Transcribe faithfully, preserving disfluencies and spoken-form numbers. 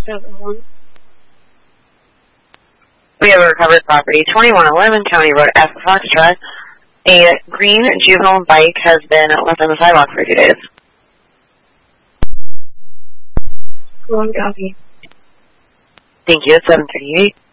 seven one. We have a recovered property, twenty-one eleven County Road, F Foxtrot. A green juvenile bike has been left on the sidewalk for two days. One copy. Thank you, seven thirty-eight.